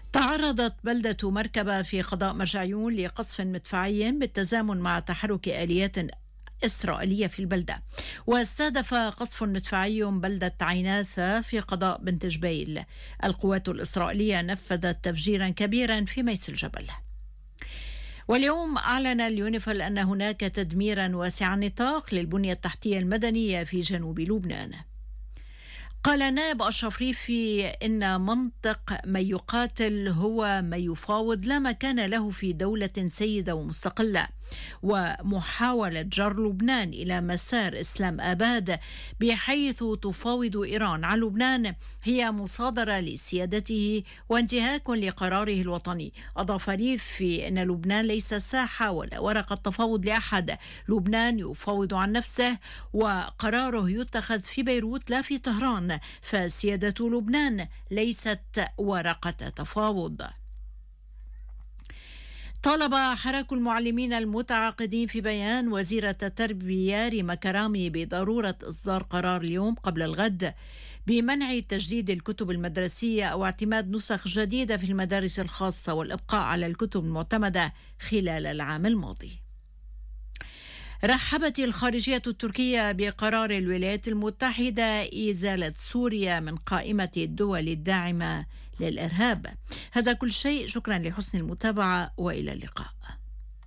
تعرضت بلدة مركبة في قضاء مرجعيون لقصف مدفعي بالتزامن مع تحرك آليات إسرائيلية في البلدة، واستهدف قصف مدفعي بلدة عيناثة في قضاء بنت جبيل. القوات الإسرائيلية نفذت تفجيرا كبيرا في ميس الجبل. واليوم أعلن اليونيفيل أن هناك تدميرا واسع النطاق للبنية التحتية المدنية في جنوب لبنان. قال نائب أشرف ريفي إن منطق من يقاتل هو من يفاوض لا مكان له في دولة سيدة ومستقلة، ومحاولة جر لبنان إلى مسار إسلام آباد بحيث تفاوض إيران عن لبنان هي مصادرة لسيادته وانتهاك لقراره الوطني. أضاف ريفي إن لبنان ليس ساحة ولا ورقة تفاوض لأحد، لبنان يفاوض عن نفسه وقراره يتخذ في بيروت لا في طهران، فسيادة لبنان ليست ورقة تفاوض. طالب حراك المعلمين المتعاقدين في بيان وزيرة التربية ريما كرامي بضرورة إصدار قرار اليوم قبل الغد بمنع تجديد الكتب المدرسية أو اعتماد نسخ جديدة في المدارس الخاصة والإبقاء على الكتب المعتمدة خلال العام الماضي. رحبت الخارجية التركية بقرار الولايات المتحدة إزالة سوريا من قائمة الدول الداعمة للإرهاب. هذا كل شيء، شكرا لحسن المتابعة وإلى اللقاء.